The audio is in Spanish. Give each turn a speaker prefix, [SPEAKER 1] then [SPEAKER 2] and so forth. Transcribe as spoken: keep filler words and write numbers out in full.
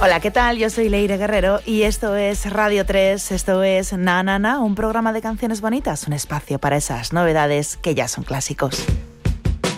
[SPEAKER 1] Hola, ¿qué tal? Yo soy Leire Guerrero y esto es Radio tres, esto es Na Na Na, un programa de canciones bonitas, un espacio para esas novedades que ya son clásicos.